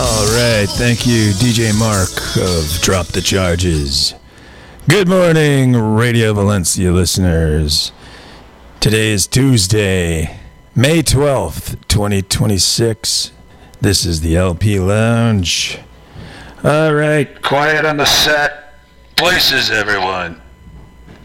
All right, thank you, DJ Mark of Drop the Charges. Good morning, Radio Valencia listeners. Today is Tuesday, May 12th, 2026. This is the LP Lounge. All right, quiet on the set. Places, everyone.